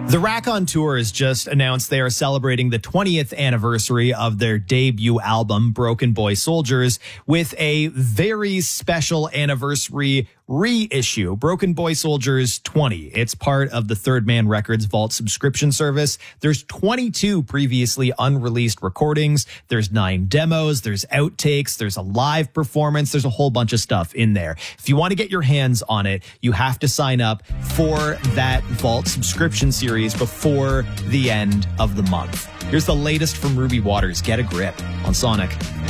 The Rack-On Tour has just announced they are celebrating the 20th anniversary of their debut album, Broken Boy Soldiers, with a very special anniversary reissue, Broken Boy Soldiers 20. It's part of the Third Man Records Vault subscription service. There's 22 previously unreleased recordings. There's 9 demos. There's outtakes. There's a live performance. There's a whole bunch of stuff in there. If you want to get your hands on it, you have to sign up for that Vault subscription series before the end of the month. Here's the latest from Ruby Waters. Get a grip on Sonic.